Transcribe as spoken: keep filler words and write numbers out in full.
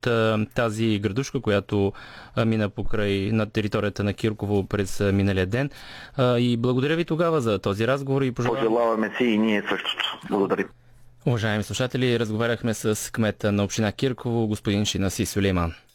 от тази градушка, която мина покрай на територията на Кирково през миналия ден. И благодаря ви тогава за този разговор и пожелавам... Пожелаваме си и ние същото. Благодаря. Уважаеми слушатели, разговаряхме с кмета на община Кирково, господин Шинаси Сюлейман.